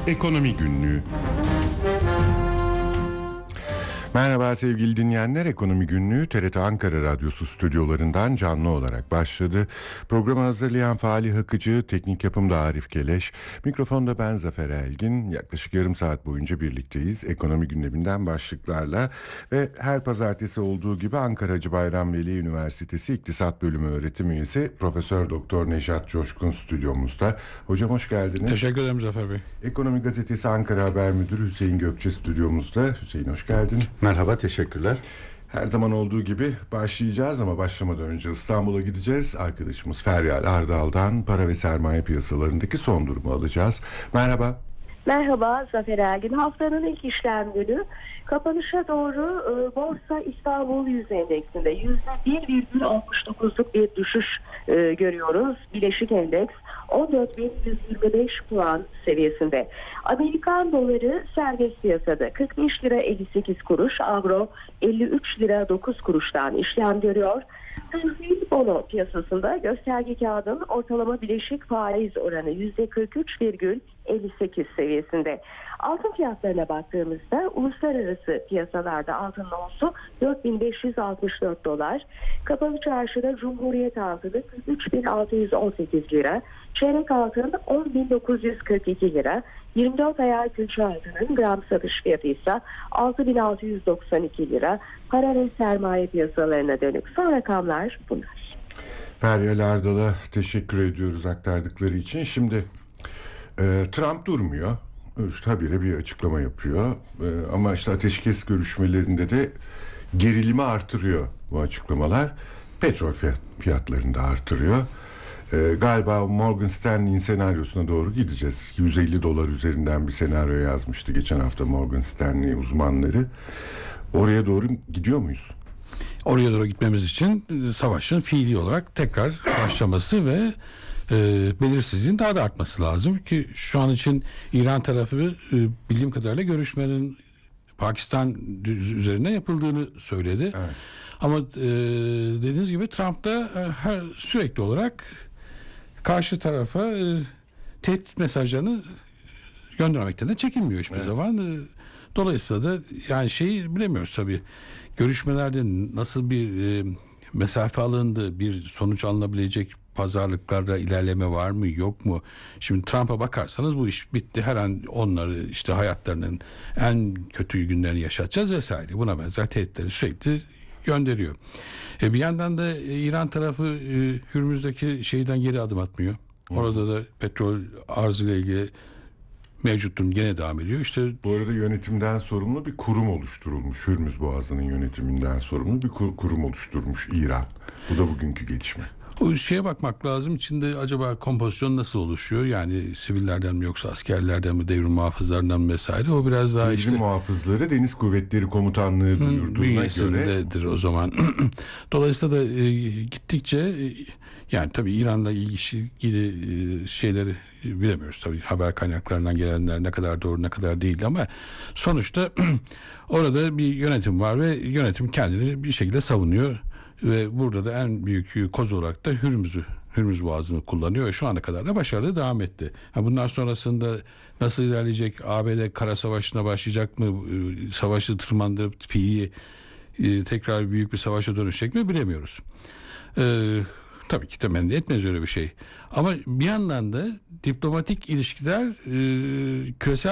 Ekonomi Günlüğü. Merhaba sevgili dinleyenler, Ekonomi Günlüğü TRT Ankara Radyosu stüdyolarından canlı olarak başladı. Programı hazırlayan Fahri Akıcı, teknik yapımda Arif Keleş, mikrofonda ben Zafer Elgin. Yaklaşık yarım saat boyunca birlikteyiz ekonomi gündeminden başlıklarla ve her pazartesi olduğu gibi Ankara Hacı Bayram Veli Üniversitesi İktisat Bölümü öğretim üyesi Profesör Doktor Nejat Coşkun stüdyomuzda. Hocam hoş geldiniz. Teşekkür ederim Zafer Bey. Ekonomi Gazetesi Ankara Haber Müdürü Hüseyin Gökçe stüdyomuzda. Hüseyin hoş geldin. Merhaba, teşekkürler. Her zaman olduğu gibi başlayacağız ama başlamadan önce İstanbul'a gideceğiz. Arkadaşımız Feryal Ardal'dan para ve sermaye piyasalarındaki son durumu alacağız. Merhaba. Merhaba Zafer Ergin. Haftanın ilk işlem günü kapanışa doğru Borsa İstanbul Yüz Endeksinde %1,69'luk bir düşüş görüyoruz. Bileşik Endeks 14.125 puan seviyesinde. Amerikan doları serbest piyasada 45 lira 58 kuruş, avro 53 lira 9 kuruştan işlem görüyor. Tahvil bono piyasasında gösterge kağıdın ortalama bileşik faiz oranı %43,58 seviyesinde. Altın fiyatlarına baktığımızda uluslararası piyasalarda altın onsu 4.564 dolar, kapalı çarşıda Cumhuriyet altını 43.618 lira, çeyrek altın 10.942 lira, 24 ayar külçe altının gram satış fiyatı ise 6.692 lira. Para ve sermaye piyasalarına dönük son rakamlar bunlar. Feryal Ardal'a teşekkür ediyoruz aktardıkları için. Şimdi Trump durmuyor. Habire bir açıklama yapıyor. Ama işte ateşkes görüşmelerinde de gerilimi artırıyor bu açıklamalar. Petrol fiyatlarını da artırıyor. Galiba Morgan Stanley'in senaryosuna doğru gideceğiz. 150 dolar üzerinden bir senaryo yazmıştı geçen hafta Morgan Stanley uzmanları. Oraya doğru gidiyor muyuz? Oraya doğru gitmemiz için savaşın fiili olarak tekrar başlaması ve belirsizliğin daha da artması lazım ki şu an için İran tarafı bildiğim kadarıyla görüşmenin Pakistan üzerine yapıldığını söyledi. Evet. Ama dediğiniz gibi Trump da sürekli olarak karşı tarafa tehdit mesajlarını göndermekten de çekinmiyor hiçbir zaman. Dolayısıyla da yani şeyi bilemiyoruz tabii. Görüşmelerde nasıl bir mesafe alındı, bir sonuç alınabilecek pazarlıklarda ilerleme var mı yok mu? Şimdi Trump'a bakarsanız bu iş bitti. Her an onları işte hayatlarının en kötü günlerini yaşatacağız vesaire. Buna benzer tehditleri sürekli gönderiyor. Bir yandan da İran tarafı Hürmüz'deki şeyden geri adım atmıyor. Orada da petrol arzıyla ilgili mevcut durum gene devam ediyor. İşte bu arada yönetimden sorumlu bir kurum oluşturulmuş. Hürmüz Boğazı'nın yönetiminden sorumlu bir kurum oluşturmuş İran. Bu da bugünkü gelişme. O şeye bakmak lazım. İçinde acaba kompozisyon nasıl oluşuyor? Yani sivillerden mi yoksa askerlerden mi, devrim muhafızlarından mı vesaire? O biraz daha devrim muhafızları Deniz Kuvvetleri Komutanlığı duyurduğuna göre o zaman. Dolayısıyla da gittikçe yani tabii İran'la ilgili şeyleri bilemiyoruz tabii, haber kaynaklarından gelenler ne kadar doğru ne kadar değil ama sonuçta orada bir yönetim var ve yönetim kendini bir şekilde savunuyor ve burada da en büyük koz olarak da Hürmüz Boğazı'nı kullanıyor ve şu ana kadar da başarılı devam etti. Bundan sonrasında nasıl ilerleyecek? ABD kara savaşına başlayacak mı? Savaşı tırmandırıp fiili tekrar büyük bir savaşa dönüşecek mi bilemiyoruz. Tabii ki temenni etmez öyle bir şey. Ama bir yandan da diplomatik ilişkiler küresel